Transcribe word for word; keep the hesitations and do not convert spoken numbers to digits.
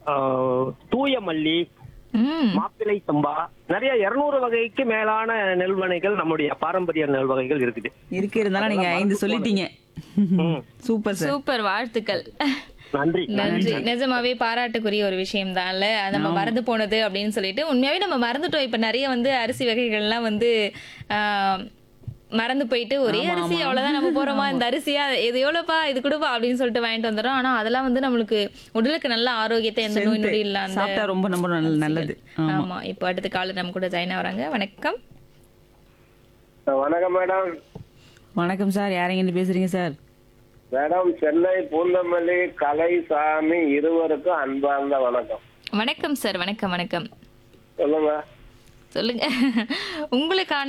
ஆஹ், தூய மல்லி, ம் மாப்பிள்ளை சம்பா, நிறைய இருநூறு வகைக்கு மேலான நெல் வகைகள் நம்முடைய பாரம்பரிய நெல் வகைகள் இருக்குது. இருக்கு இருந்தாலும் நீங்க ஐந்து சொல்லிட்டீங்க. ம். Super sir. சூப்பர், வாழ்த்துக்கள். நன்றி. நன்றி. நிஜமாவே பாராட்டுக்குரிய ஒரு விஷயம் தான்ல. நம்ம ஆமா. மறந்து போனது அப்படின்னு சொல்லிட்டு உண்மையாவே நம்ம மறந்துட்டோம். இப்ப நிறைய வந்து அரிசி வகைகள்லாம் வந்து ஆஹ், மறந்து போயிட்டு ஒரே ஆமா, அரிசி ஆமா. அவ்வளவுதான் நம்ம போறோமா, இந்த அரிசியா இது எவ்வளவுப்பா இது கொடுப்பா அப்படின்னு சொல்லிட்டு வாங்கிட்டு வந்துடுறோம். ஆனா அதெல்லாம் வந்து நம்மளுக்கு உடலுக்கு நல்ல ஆரோக்கியத்தை, எந்த நோய் நொடி இல்ல அந்த சாப்பிட்டா ரொம்ப ரொம்ப நல்ல- நல்லது. ஆமா. ஆமா. இப்போ அடுத்த காலர் நம்ம கூட ஜாயின் ஆகுறாங்க. வணக்கம். வணக்கம் மேடம். வணக்கம் சார். யாரெங்க பேசுறீங்க சார்? மேடம், சென்னை பூந்தமல்லி கலைசாமி இருவருக்கும் அன்பார்ந்த வணக்கம். வணக்கம் சார். வணக்கம் வணக்கம். சொல்லுங்க. சொல்லுங்க. உங்களுக்கான